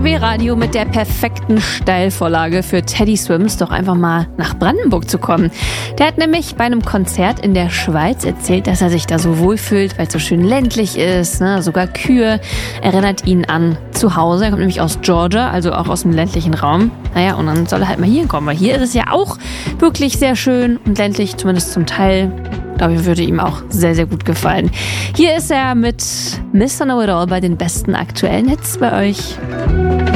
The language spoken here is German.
RBB Radio mit der perfekten Steilvorlage für Teddy Swims, doch einfach mal nach Brandenburg zu kommen. Der hat nämlich bei einem Konzert in der Schweiz erzählt, dass er sich da so wohlfühlt, weil es so schön ländlich ist, ne? Sogar Kühe erinnert ihn an zu Hause. Er kommt nämlich aus Georgia, also auch aus dem ländlichen Raum. Naja, und dann soll er halt mal hier kommen, weil hier ist es ja auch wirklich sehr schön und ländlich, zumindest zum Teil. Ich glaube, würde ihm auch sehr, sehr gut gefallen. Hier ist er mit Mr. Know-It-All bei den besten aktuellen Hits bei euch.